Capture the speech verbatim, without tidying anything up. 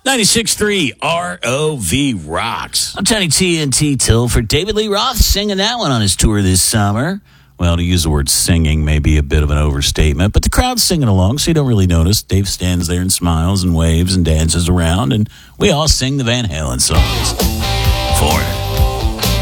ninety-six point three R O V rocks. I'm Tony T N T Till for David Lee Roth singing that one on his tour this summer. Well, to use the word singing may be a bit of an overstatement, but the crowd's singing along, so you don't really notice. Dave stands there and smiles and waves and dances around, and we all sing the Van Halen songs for him.